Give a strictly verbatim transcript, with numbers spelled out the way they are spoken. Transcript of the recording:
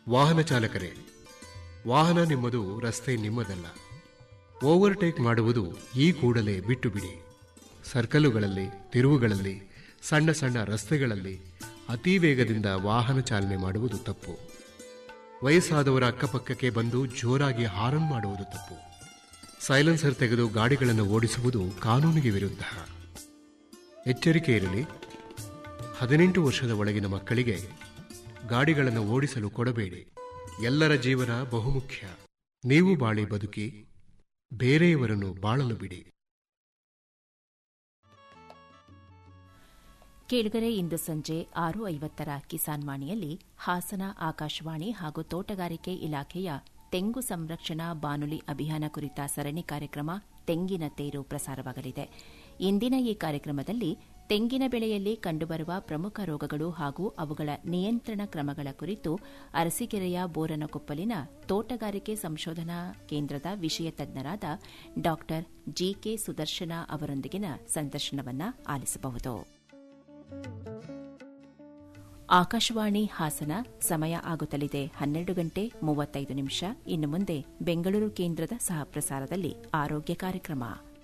ವಾಹನ ಚಾಲಕರೇ, ವಾಹನ ನಿಮ್ಮದು, ರಸ್ತೆ ನಿಮ್ಮದಲ್ಲ. ಓವರ್ಟೇಕ್ ಮಾಡುವುದು ಈ ಕೂಡಲೇ ಬಿಟ್ಟು ಬಿಡಿ. ಸರ್ಕಲುಗಳಲ್ಲಿ, ತಿರುವುಗಳಲ್ಲಿ, ಸಣ್ಣ ಸಣ್ಣ ರಸ್ತೆಗಳಲ್ಲಿ ಅತಿ ವೇಗದಿಂದ ವಾಹನ ಚಾಲನೆ ಮಾಡುವುದು ತಪ್ಪು. ವಯಸ್ಸಾದವರ ಅಕ್ಕಪಕ್ಕಕ್ಕೆ ಬಂದು ಜೋರಾಗಿ ಹಾರನ್ ಮಾಡುವುದು ತಪ್ಪು. ಸೈಲೆನ್ಸರ್ ತೆಗೆದು ಗಾಡಿಗಳನ್ನು ಓಡಿಸುವುದು ಕಾನೂನಿಗೆ ವಿರುದ್ಧ. ಎಚ್ಚರಿಕೆ ಇರಲಿ. ಹದಿನೆಂಟು ವರ್ಷದ ಒಳಗಿನ ಮಕ್ಕಳಿಗೆ ಗಾಡಿಗಳನ್ನು ಓಡಿಸಲು ಕೊಡಬೇಡಿ. ಎಲ್ಲರ ಜೀವನ ಬಹುಮುಖ್ಯ. ನೀವು ಬಾಳಿ ಬದುಕಿ, ಬೇರೆಯವರನ್ನು ಬಾಳಲು ಬಿಡಿ. ಕೇಳುಗರೆ, ಇಂದು ಸಂಜೆ ಆರು ಐವತ್ತರ ಕಿಸಾನ್ ವಾಣಿಯಲ್ಲಿ ಹಾಸನ ಆಕಾಶವಾಣಿ ಹಾಗೂ ತೋಟಗಾರಿಕೆ ಇಲಾಖೆಯ ತೆಂಗು ಸಂರಕ್ಷಣಾ ಬಾನುಲಿ ಅಭಿಯಾನ ಕುರಿತ ಸರಣಿ ಕಾರ್ಯಕ್ರಮ ತೆಂಗಿನ ತೇರು ಪ್ರಸಾರವಾಗಲಿದೆ. ಇಂದಿನ ಈ ಕಾರ್ಯಕ್ರಮದಲ್ಲಿ ತೆಂಗಿನ ಬೆಳೆಯಲ್ಲಿ ಕಂಡುಬರುವ ಪ್ರಮುಖ ರೋಗಗಳು ಹಾಗೂ ಅವುಗಳ ನಿಯಂತ್ರಣ ಕ್ರಮಗಳ ಕುರಿತು ಅರಸೀಕೆರೆಯ ಬೋರನಕೊಪ್ಪಲಿನ ತೋಟಗಾರಿಕೆ ಸಂಶೋಧನಾ ಕೇಂದ್ರದ ವಿಷಯ ತಜ್ಞರಾದ ಡಾ ಜಿಕೆ ಸುದರ್ಶನ ಅವರೊಂದಿಗಿನ ಸಂದರ್ಶನವನ್ನು ಆಲಿಸಬಹುದು. ಆಕಾಶವಾಣಿ ಹಾಸನ, ಸಮಯ ಆಗುತ್ತಲಿದೆ ಹನ್ನೆರಡು ಗಂಟೆ ಮೂವತ್ತೈದು ನಿಮಿಷ. ಇನ್ನು ಮುಂದೆ ಬೆಂಗಳೂರು ಕೇಂದ್ರದ ಸಹ ಪ್ರಸಾರದಲ್ಲಿ ಆರೋಗ್ಯ ಕಾರ್ಯಕ್ರಮ.